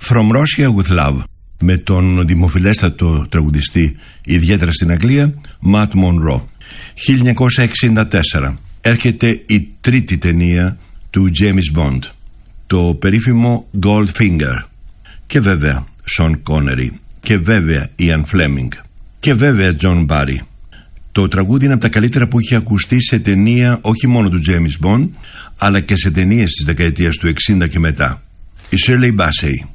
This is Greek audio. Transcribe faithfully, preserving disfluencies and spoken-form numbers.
From Russia with Love, με τον δημοφιλέστατο τραγουδιστή, ιδιαίτερα στην Αγγλία, Matt Monro. χίλια εννιακόσια εξήντα τέσσερα έρχεται η τρίτη ταινία του James Bond, το περίφημο Goldfinger. Και βέβαια Sean Connery, και βέβαια Ian Fleming, και βέβαια John Barry. Το τραγούδι είναι από τα καλύτερα που είχε ακουστεί σε ταινία όχι μόνο του James Bond, αλλά και σε ταινίες της δεκαετίας του εξήντα και μετά. Η Shirley Bassey.